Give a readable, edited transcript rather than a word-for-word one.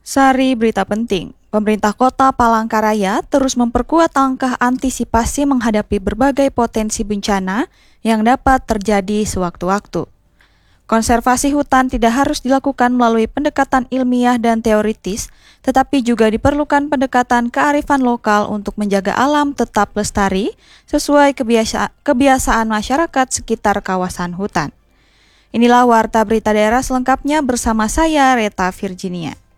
Sari berita penting, pemerintah kota Palangkaraya terus memperkuat langkah antisipasi menghadapi berbagai potensi bencana yang dapat terjadi sewaktu-waktu. Konservasi hutan tidak harus dilakukan melalui pendekatan ilmiah dan teoritis, tetapi juga diperlukan pendekatan kearifan lokal untuk menjaga alam tetap lestari sesuai kebiasaan masyarakat sekitar kawasan hutan. Inilah Warta Berita Daerah selengkapnya bersama saya, Reta Virginia.